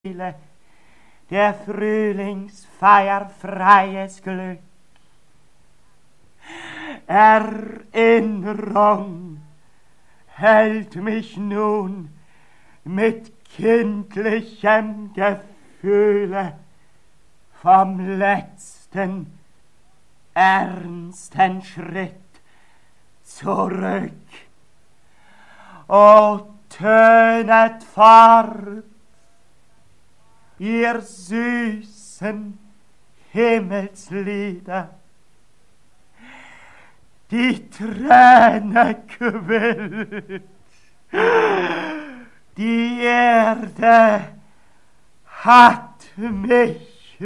der Frühlingsfeier freies Glück. Erinnerung hält mich nun mit kindlichem Gefühle vom letzten ernsten Schritt zurück. O tönet fort, ihr süßen Himmelslieder, die Träne quillt, die Erde hat mich